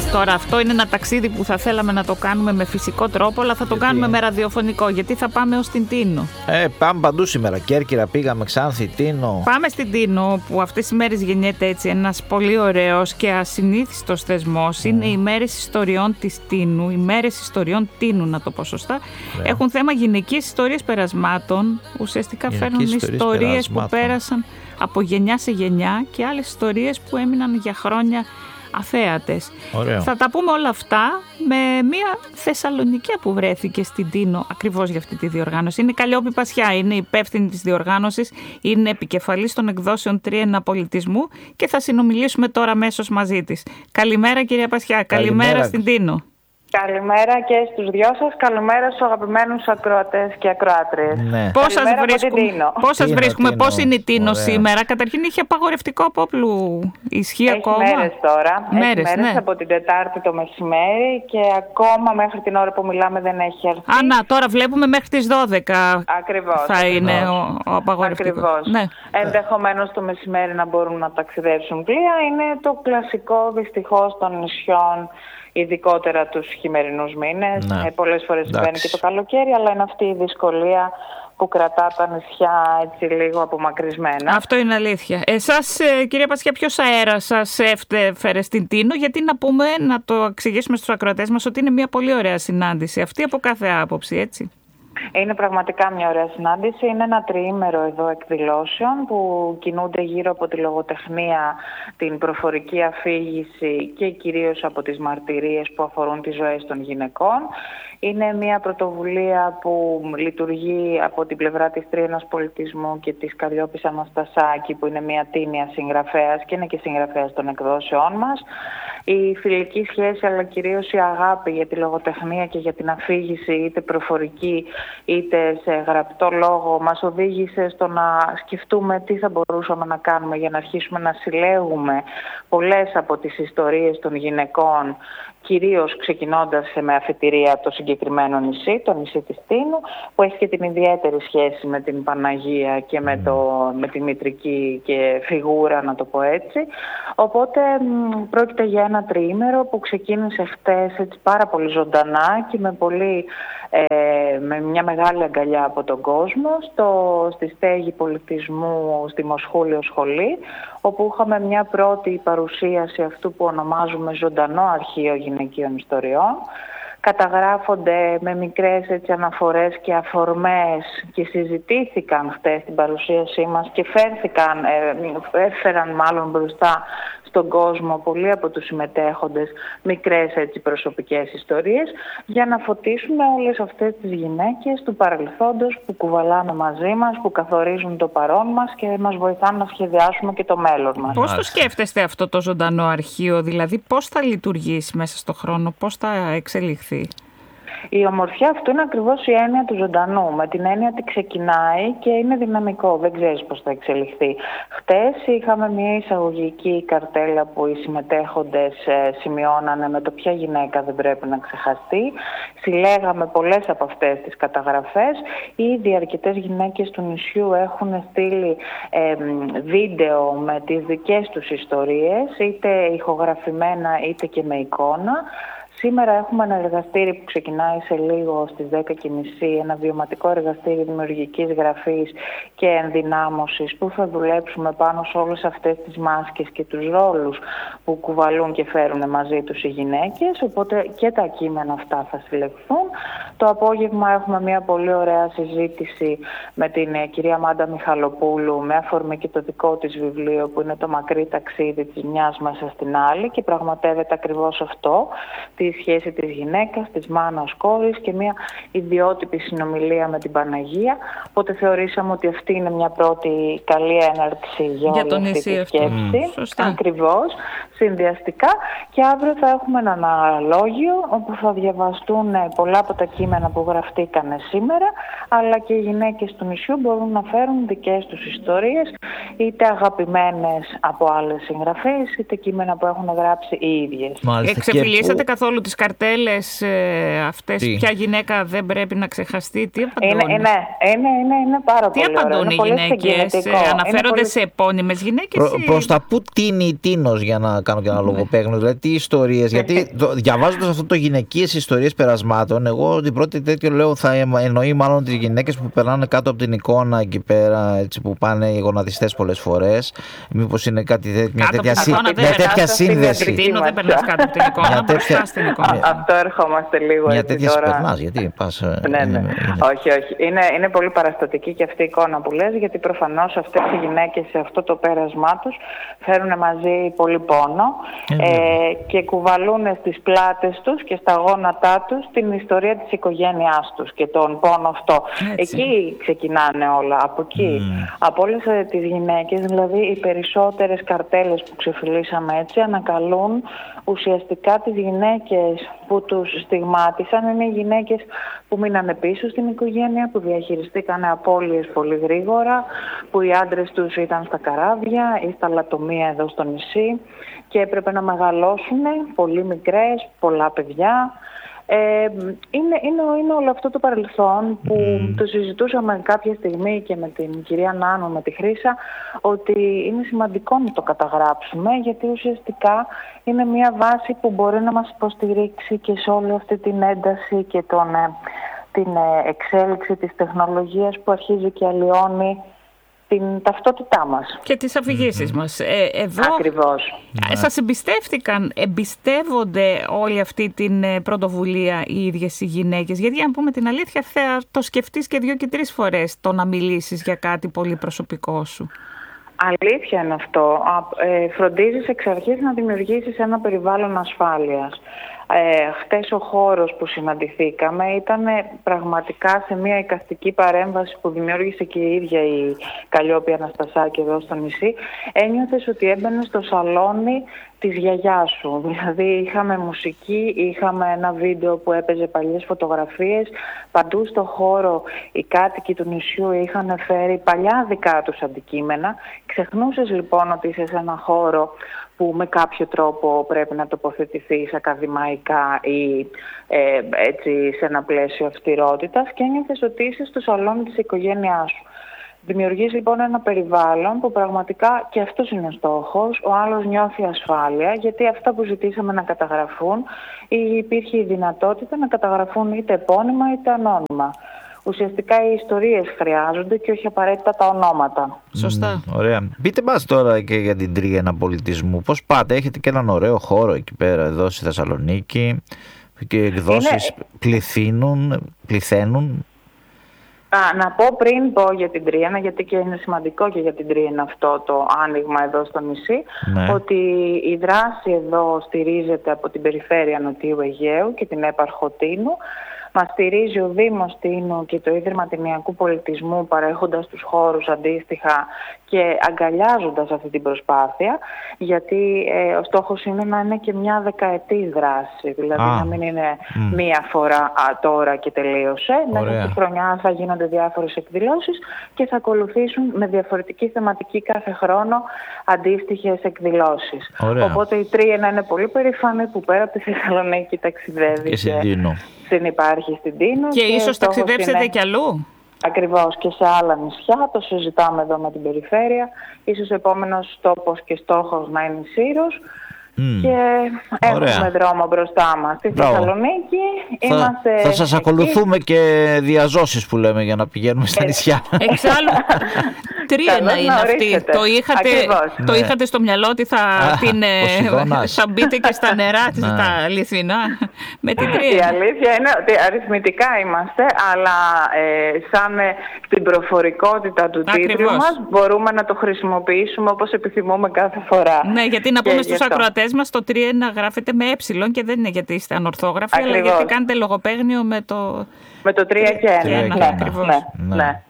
Τώρα αυτό είναι ένα ταξίδι που θα θέλαμε να το κάνουμε με φυσικό τρόπο, αλλά θα το κάνουμε με ραδιοφωνικό, γιατί θα πάμε ως την Τίνο. Πάμε παντού σήμερα. Κέρκυρα πήγαμε, Ξάνθη, Τίνο. Πάμε στην Τίνο, που αυτές τις μέρες γεννιέται έτσι ένας πολύ ωραίος και ασυνήθιστος θεσμός. Είναι οι μέρες ιστοριών της Τίνου, οι μέρες ιστοριών Τίνου, να το πω σωστά. Έχουν θέμα γυναικείες ιστορίες περασμάτων. Ουσιαστικά φέρνουν ιστορίες που πέρασαν από γενιά σε γενιά και άλλες ιστορίες που έμειναν για χρόνια αθέατες. Θα τα πούμε όλα αυτά με μια Θεσσαλονικιά που βρέθηκε στην Τίνο ακριβώς για αυτή τη διοργάνωση. Είναι η Καλλιόπη Πασιά, είναι υπεύθυνη της διοργάνωσης, είναι επικεφαλής των εκδόσεων Τρίαινα Πολιτισμού και θα συνομιλήσουμε τώρα αμέσως μαζί της. Καλημέρα κυρία Πασιά, καλημέρα στην Τίνο. Καλημέρα και στους δυο σας, καλημέρα στους αγαπημένους ακροατές και ακροάτριες. Ναι. Πώς σας βρίσκουμε, πώς είναι η Τίνο σήμερα? Καταρχήν είχε απαγορευτικό απόπλου, ισχύει ακόμα? Έχει μέρες τώρα, μέρες από την Τετάρτη το μεσημέρι και ακόμα μέχρι την ώρα που μιλάμε δεν έχει έρθει. Τώρα βλέπουμε μέχρι τις 12 ακριβώς, θα είναι ο απαγορευτικός. Ακριβώς. Ναι. Ενδεχομένως το μεσημέρι να μπορούν να ταξιδέψουν πλοία. Είναι το κλασικό δυστυχώς των νησιών, ειδικότερα τους χειμερινούς μήνες. Πολλές φορές συμβαίνει και το καλοκαίρι, αλλά είναι αυτή η δυσκολία που κρατά τα νησιά έτσι λίγο απομακρυσμένα. Αυτό είναι αλήθεια. Εσάς, κυρία Πασιά, ποιος αέρας σας έφερε στην Τίνο? Γιατί να το εξηγήσουμε στους ακροατές μας ότι είναι μια πολύ ωραία συνάντηση αυτή από κάθε άποψη, έτσι. Είναι πραγματικά μια ωραία συνάντηση. Είναι ένα τριήμερο εδώ εκδηλώσεων που κινούνται γύρω από τη λογοτεχνία, την προφορική αφήγηση και κυρίως από τις μαρτυρίες που αφορούν τις ζωές των γυναικών. Είναι μια πρωτοβουλία που λειτουργεί από την πλευρά της Τρίαινας Πολιτισμού και της Καλλιόπης Αναστασάκη, που είναι μια τίνια συγγραφέας και είναι και συγγραφέας των εκδόσεών μας. Η φιλική σχέση, αλλά κυρίως η αγάπη για τη λογοτεχνία και για την αφήγηση, είτε προφορική είτε σε γραπτό λόγο, μας οδήγησε στο να σκεφτούμε τι θα μπορούσαμε να κάνουμε για να αρχίσουμε να συλλέγουμε πολλές από τις ιστορίες των γυναικών, κυρίως ξεκινώντας με αφετηρία το συγκεκριμένο νησί, το νησί της Τίνου, που έχει και την ιδιαίτερη σχέση με την Παναγία και με τη μητρική και φιγούρα, να το πω έτσι. Οπότε πρόκειται για ένα τριήμερο που ξεκίνησε χτες έτσι πάρα πολύ ζωντανά και με μια μεγάλη αγκαλιά από τον κόσμο στη στέγη πολιτισμού στη Μοσχούλιο Σχολή, όπου είχαμε μια πρώτη παρουσίαση αυτού που ονομάζουμε ζωντανό αρχείο γυναικείων ιστοριών. Καταγράφονται με μικρές αναφορές και αφορμές και συζητήθηκαν χτες στην παρουσίασή μας και έφεραν μάλλον μπροστά στον κόσμο πολλοί από τους συμμετέχοντες μικρές προσωπικές ιστορίες για να φωτίσουμε όλες αυτές τις γυναίκες του παρελθόντος που κουβαλάμε μαζί μας, που καθορίζουν το παρόν μας και μας βοηθάνε να σχεδιάσουμε και το μέλλον μας. Πώς το σκέφτεστε αυτό το ζωντανό αρχείο, δηλαδή πώς θα λειτουργήσει μέσα στο χρόνο, πώς θα εξελιχθεί? Η ομορφιά αυτού είναι ακριβώς η έννοια του ζωντανού, με την έννοια ότι ξεκινάει και είναι δυναμικό, δεν ξέρεις πώς θα εξελιχθεί. Χτες είχαμε μια εισαγωγική καρτέλα που οι συμμετέχοντες σημειώνανε με το ποια γυναίκα δεν πρέπει να ξεχαστεί. Συλλέγαμε πολλές από αυτές τις καταγραφές. Ήδη αρκετές γυναίκες του νησιού έχουν στείλει βίντεο με τις δικές τους ιστορίες, είτε ηχογραφημένα είτε και με εικόνα. Σήμερα έχουμε ένα εργαστήρι που ξεκινάει σε λίγο στις 10:30, ένα βιωματικό εργαστήρι δημιουργικής γραφής και ενδυνάμωσης, που θα δουλέψουμε πάνω σε όλες αυτές τις μάσκες και τους ρόλους που κουβαλούν και φέρουν μαζί τους οι γυναίκες, οπότε και τα κείμενα αυτά θα συλλεχθούν. Το απόγευμα έχουμε μια πολύ ωραία συζήτηση με την κυρία Μάντα Μιχαλοπούλου, με αφορμή και το δικό της βιβλίο που είναι το μακρύ ταξίδι της μιας μέσα στην άλλη, και πραγματεύεται ακριβώς αυτό, τη σχέση της γυναίκας, της μάνας κόρης και μια ιδιότυπη συνομιλία με την Παναγία. Οπότε θεωρήσαμε ότι αυτή είναι μια πρώτη καλή έναρξη για όλη αυτή τη σκέψη. Ακριβώς, συνδυαστικά. Και αύριο θα έχουμε ένα αναλόγιο όπου θα διαβαστούν πολλά από τα κείμενα που γραφτήκανε σήμερα, αλλά και οι γυναίκες του νησιού μπορούν να φέρουν δικές τους ιστορίες, είτε αγαπημένες από άλλες συγγραφείς, είτε κείμενα που έχουν γράψει οι ίδιες. Εξεφυλίσατε καθόλου καθόλου τις καρτέλες αυτές? Ποια γυναίκα δεν πρέπει να ξεχαστεί? Τι απαντούν? Είναι πάρα πολύ ωραίο. Τι απαντούν οι γυναίκες? Αναφέρονται σε επώνυμες γυναίκες? Προς τα πού τίνει η Τίνος, για να κάνω και ένα λογοπαίγνιο? Δηλαδή τι ιστορίες? Γιατί διαβάζοντας αυτό το γυναικείες ιστορίες περασμάτων, εγώ την πρώτη τέτοιο λέω θα εννοεί μάλλον τις γυναίκες που περνάνε κάτω από την εικόνα εκεί πέρα, έτσι, που πάνε οι γονατιστές πολλές φορές. Μήπως είναι κάτι μια τέτοια σύνδεση? Δεν περνάς κάτω από την εικόνα, μπροστά στην εικόνα. Αυτό ερχόμαστε λίγο μια έτσι τέτοια τώρα. περνάς, γιατί πας... Ναι. Όχι. Είναι πολύ παραστατική και αυτή η εικόνα που λες, γιατί προφανώς αυτές οι γυναίκες σε αυτό το πέρασμά τους φέρουν μαζί πολύ πόνο και κουβαλούν στις πλάτες τους και στα γόνατά τους την ιστορία της οικογένειάς τους και τον πόνο αυτό. Έτσι. Εκεί ξεκινάνε όλα, από εκεί. Από όλες τις γυναίκες, δηλαδή οι περισσότερες καρτέλες που ξεφυλίσαμε έτσι ανακαλούν ουσιαστικά τις γυναίκες που τους στιγμάτισαν. Είναι οι γυναίκες που μείνανε πίσω στην οικογένεια, που διαχειριστήκανε απώλειες πολύ γρήγορα, που οι άντρες τους ήταν στα καράβια ή στα λατομεία εδώ στο νησί και έπρεπε να μεγαλώσουν πολύ μικρές, πολλά παιδιά. Είναι όλο αυτό το παρελθόν που το συζητούσαμε κάποια στιγμή και με την κυρία Νάνο, με τη Χρύσα, ότι είναι σημαντικό να το καταγράψουμε, γιατί ουσιαστικά είναι μια βάση που μπορεί να μας υποστηρίξει και σε όλη αυτή την ένταση και την εξέλιξη της τεχνολογίας που αρχίζει και αλλοιώνει την ταυτότητά μας. Και τις αφηγήσεις μας. Εδώ Ακριβώς. Σας εμπιστεύονται όλη αυτή την πρωτοβουλία οι ίδιες οι γυναίκες? Γιατί αν πούμε την αλήθεια, θα το σκεφτείς και 2 και 3 φορές το να μιλήσεις για κάτι πολύ προσωπικό σου. Αλήθεια είναι αυτό. Φροντίζεις εξ αρχής να δημιουργήσεις ένα περιβάλλον ασφάλειας. Χτες ο χώρος που συναντηθήκαμε ήταν πραγματικά σε μια εικαστική παρέμβαση που δημιούργησε και η ίδια η Καλλιόπη Αναστασάκη εδώ στο νησί. Ένιωθες ότι έμπαινες στο σαλόνι της γιαγιάς σου. Δηλαδή είχαμε μουσική, είχαμε ένα βίντεο που έπαιζε παλιές φωτογραφίες. Παντού στο χώρο οι κάτοικοι του νησιού είχαν φέρει παλιά δικά τους αντικείμενα. Ξεχνούσες λοιπόν ότι είσαι σε ένα χώρο που με κάποιο τρόπο πρέπει να τοποθετηθείς ακαδημαϊκά ή έτσι σε ένα πλαίσιο αυστηρότητας, και ένιωθες ότι είσαι στο σαλόνι της οικογένειάς σου. Δημιουργείς λοιπόν ένα περιβάλλον που πραγματικά, και αυτός είναι ο στόχος, ο άλλος νιώθει ασφάλεια, γιατί αυτά που ζητήσαμε να καταγραφούν, υπήρχε η δυνατότητα να καταγραφούν είτε επώνυμα είτε ανώνυμα. Ουσιαστικά οι ιστορίες χρειάζονται και όχι απαραίτητα τα ονόματα. Σωστά. Ωραία. Πείτε μας τώρα και για την Τρίαινα Πολιτισμού. Πώς πάτε? Έχετε και έναν ωραίο χώρο εκεί πέρα, εδώ στη Θεσσαλονίκη, και εκδόσεις πληθαίνουν. Να πω πριν πω για την Τρίαινα, γιατί και είναι σημαντικό και για την Τρίαινα αυτό το άνοιγμα εδώ στο νησί, ότι η δράση εδώ στηρίζεται από την Περιφέρεια Νοτιού Αιγαίου και την έπαρχο Τίνου. Μας στηρίζει ο Δήμος Τίνου και το Ίδρυμα Τινιακού Πολιτισμού, παρέχοντας τους χώρους αντίστοιχα και αγκαλιάζοντας αυτή την προσπάθεια, γιατί ο στόχος είναι να είναι και μια δεκαετής δράση, δηλαδή να μην είναι μία φορά τώρα και τελείωσε. Μέσα στη χρονιά θα γίνονται διάφορες εκδηλώσεις και θα ακολουθήσουν με διαφορετική θεματική κάθε χρόνο αντίστοιχες εκδηλώσεις. Οπότε η Τρίαινα είναι πολύ περήφανη που πέρα από τη Θεσσαλονίκη ταξιδεύει και συνυπάρχει στην Τίνο. Και ίσως ταξιδέψετε κι αλλού. Ακριβώς, και σε άλλα νησιά, το συζητάμε εδώ με την Περιφέρεια. Ίσως ο επόμενος τόπος και στόχος να είναι η Σύρος. Και έχουμε δρόμο μπροστά μας. Στη Θεσσαλονίκη θα σας ακολουθούμε και διαζώσεις που λέμε για να πηγαίνουμε στα νησιά. Εξάλλου, Τρίαινα είναι αυτή. Το είχατε στο μυαλό ότι θα μπείτε και στα νερά της, τα αληθινά, με την Τρίαινα. Η αλήθεια είναι ότι αριθμητικά είμαστε, αλλά σαν την προφορικότητα του τίτλου μας μπορούμε να το χρησιμοποιήσουμε όπως επιθυμούμε κάθε φορά. Ναι, γιατί να πούμε στους ακροατές μας, το Τρίαινα γράφεται με έψιλον και δεν είναι γιατί είστε ανορθόγραφοι, αλλά γιατί κάνετε λογοπαίγνιο με το 3 και 1. Ναι.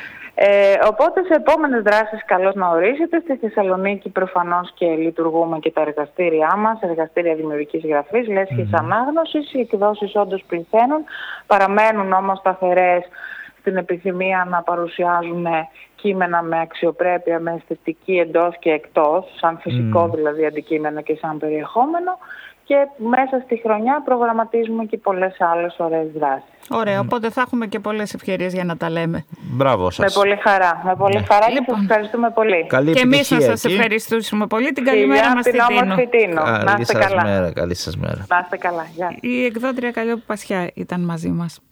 Οπότε σε επόμενες δράσεις καλώς να ορίσετε. Στη Θεσσαλονίκη προφανώς και λειτουργούμε και τα εργαστήριά μας, εργαστήρια δημιουργικής γραφής, λέσχες ανάγνωσης. Οι εκδόσεις όντως πληθαίνουν, παραμένουν όμως σταθερές στην επιθυμία να παρουσιάζουν κείμενα με αξιοπρέπεια, με αισθητική εντός και εκτός, σαν φυσικό δηλαδή αντικείμενο και σαν περιεχόμενο. Και μέσα στη χρονιά προγραμματίζουμε και πολλές άλλες ωραίες δράσεις. Ωραία, οπότε θα έχουμε και πολλές ευκαιρίες για να τα λέμε. Μπράβο σας. Με πολύ χαρά. Με πολύ χαρά και σας ευχαριστούμε πολύ. Καλή και εμείς να σας εκεί. ευχαριστούμε πολύ. Την καλημέρα μας στην Τίνο. Να είστε καλά. Καλή σας μέρα. Να είστε καλά. Γεια. Η εκδότρια Καλλιόπη Πασιά ήταν μαζί μας.